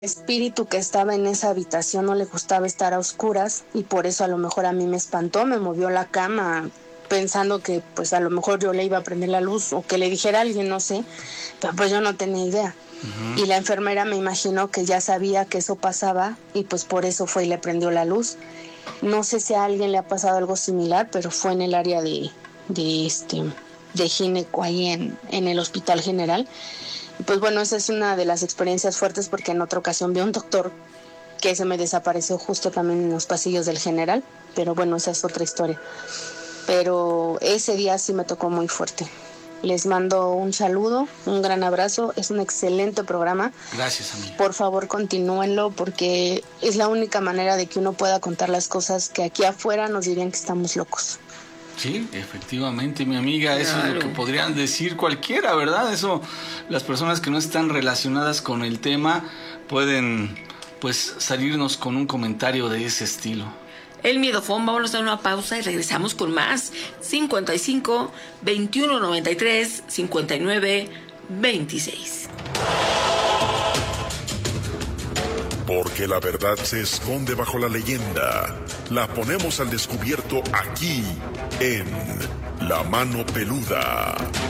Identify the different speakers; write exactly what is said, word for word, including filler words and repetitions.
Speaker 1: espíritu que estaba en esa habitación no le gustaba estar a oscuras y por eso a lo mejor a mí me espantó, me movió la cama pensando que pues a lo mejor yo le iba a prender la luz o que le dijera a alguien, no sé, pero pues yo no tenía idea. Uh-huh. Y la enfermera me imagino que ya sabía que eso pasaba y pues por eso fue y le prendió la luz. No sé si a alguien le ha pasado algo similar, pero fue en el área de, de este de gineco ahí en, en el Hospital General. Y pues bueno, esa es una de las experiencias fuertes porque en otra ocasión vi a un doctor que se me desapareció justo también en los pasillos del General, pero bueno, esa es otra historia. Pero ese día sí me tocó muy fuerte. Les mando un saludo, un gran abrazo, es un excelente programa.
Speaker 2: Gracias, amiga.
Speaker 1: Por favor, continúenlo porque es la única manera de que uno pueda contar las cosas que aquí afuera nos dirían que estamos locos.
Speaker 2: Sí, efectivamente, mi amiga, eso claro. Es lo que podrían decir cualquiera, ¿verdad? Eso, las personas que no están relacionadas con el tema pueden, pues, salirnos con un comentario de ese estilo.
Speaker 3: El Miedofón, vamos a dar una pausa y regresamos con más. cincuenta y cinco, veintiuno noventa y tres, cincuenta y nueve, veintiséis.
Speaker 4: Porque la verdad se esconde bajo la leyenda. La ponemos al descubierto aquí, en La Mano Peluda.